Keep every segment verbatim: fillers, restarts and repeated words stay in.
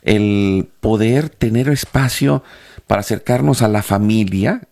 el poder tener espacio para acercarnos a la familia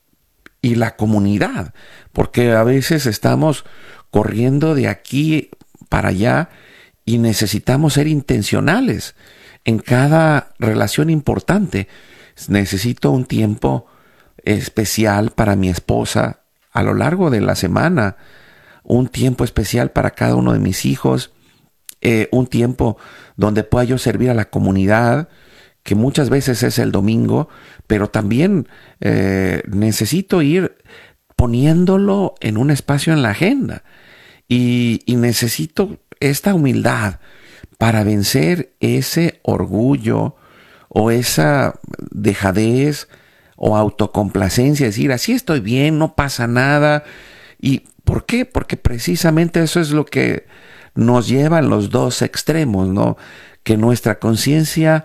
y la comunidad, porque a veces estamos corriendo de aquí para allá y necesitamos ser intencionales en cada relación importante. Necesito un tiempo especial para mi esposa a lo largo de la semana, un tiempo especial para cada uno de mis hijos, eh, un tiempo donde pueda yo servir a la comunidad, que muchas veces es el domingo, pero también eh, necesito ir poniéndolo en un espacio en la agenda. Y, y necesito esta humildad para vencer ese orgullo o esa dejadez o autocomplacencia, decir, así estoy bien, no pasa nada. ¿Y por qué? Porque precisamente eso es lo que nos lleva a los dos extremos, ¿no? Que nuestra conciencia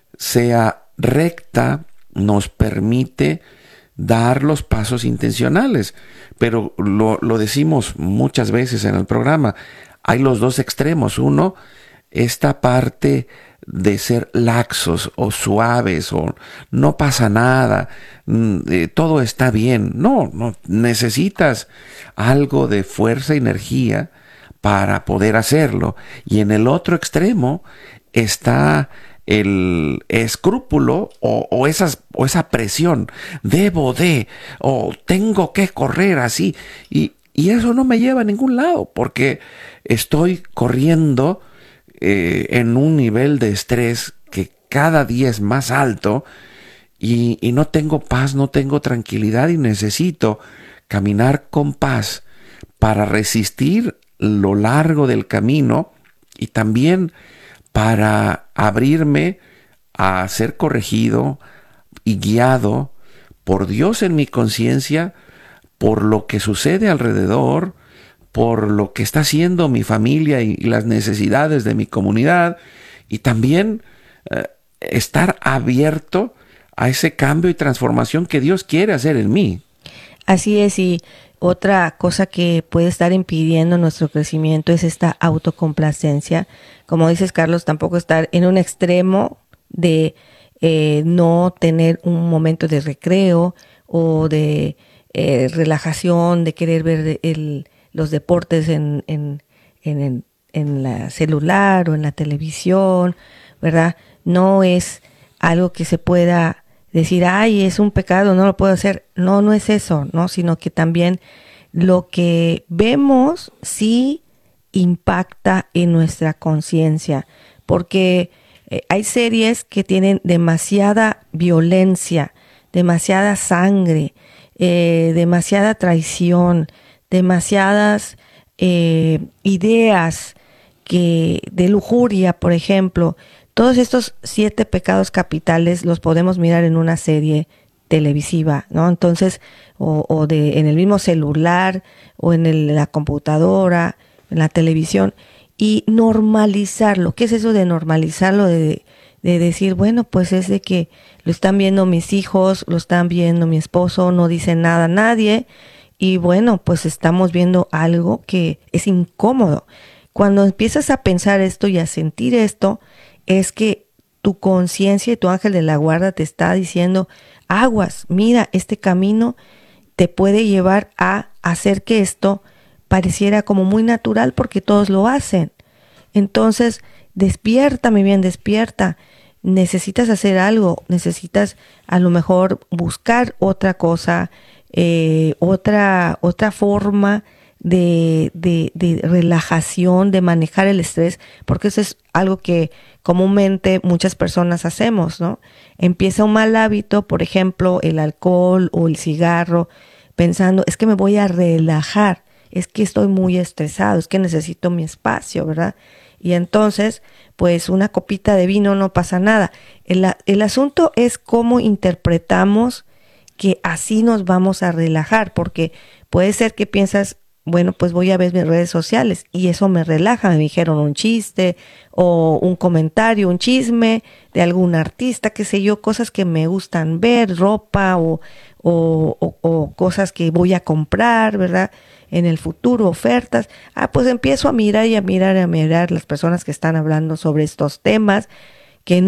sea recta, nos permite dar los pasos intencionales. Pero lo, lo decimos muchas veces en el programa, hay los dos extremos. Uno, esta parte de ser laxos o suaves o no pasa nada, eh, todo está bien. No, no, necesitas algo de fuerza y energía para poder hacerlo. Y en el otro extremo está el escrúpulo o, o, esas, o esa presión, debo de, o tengo que correr así, y, y eso no me lleva a ningún lado, porque estoy corriendo eh, en un nivel de estrés que cada día es más alto, y, y no tengo paz, no tengo tranquilidad, y necesito caminar con paz para resistir lo largo del camino y también para abrirme a ser corregido y guiado por Dios en mi conciencia, por lo que sucede alrededor, por lo que está haciendo mi familia y, y las necesidades de mi comunidad, y también eh, estar abierto a ese cambio y transformación que Dios quiere hacer en mí. Así es, y otra cosa que puede estar impidiendo nuestro crecimiento es esta autocomplacencia. Como dices, Carlos, tampoco estar en un extremo de eh, no tener un momento de recreo o de eh, relajación, de querer ver el, los deportes en, en, en, en, en la celular o en la televisión, ¿verdad? No es algo que se pueda decir, ay, es un pecado, no lo puedo hacer. No, no es eso, ¿no? Sino que también lo que vemos sí impacta en nuestra conciencia, porque eh, hay series que tienen demasiada violencia, demasiada sangre, eh, demasiada traición, demasiadas eh, ideas que de lujuria, por ejemplo. Todos estos siete pecados capitales los podemos mirar en una serie televisiva, ¿no? Entonces, o, o de en el mismo celular, o en el, la computadora, en la televisión, y normalizarlo. ¿Qué es eso de normalizarlo? De, de decir, bueno, pues es de que lo están viendo mis hijos, lo están viendo mi esposo, no dice nada a nadie, y bueno, pues estamos viendo algo que es incómodo. Cuando empiezas a pensar esto y a sentir esto, es que tu conciencia y tu ángel de la guarda te está diciendo, aguas, mira, este camino te puede llevar a hacer que esto pareciera como muy natural porque todos lo hacen. Entonces, despierta, mi bien, despierta. Necesitas hacer algo, necesitas a lo mejor buscar otra cosa, eh, otra, otra forma de, de, de relajación, de manejar el estrés, porque eso es algo que comúnmente muchas personas hacemos, ¿no? Empieza un mal hábito, por ejemplo, el alcohol o el cigarro, pensando, es que me voy a relajar, es que estoy muy estresado, es que necesito mi espacio, ¿verdad? Y entonces, pues una copita de vino no pasa nada. El, el asunto es cómo interpretamos que así nos vamos a relajar, porque puede ser que piensas, bueno, pues voy a ver mis redes sociales y eso me relaja, me dijeron un chiste o un comentario, un chisme de algún artista, qué sé yo, cosas que me gustan ver, ropa o, o, o, o cosas que voy a comprar, ¿verdad? En el futuro, ofertas. Ah, pues empiezo a mirar y a mirar y a mirar las personas que están hablando sobre estos temas